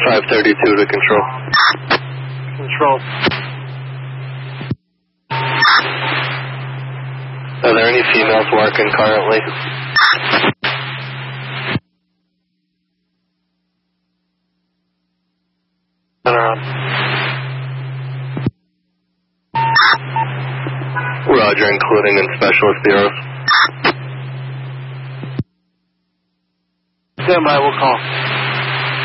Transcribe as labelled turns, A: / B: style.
A: 532 to control.
B: Control.
A: Are there any females working currently? Roger, including in specialist bureaus.
B: Stand by, we'll call.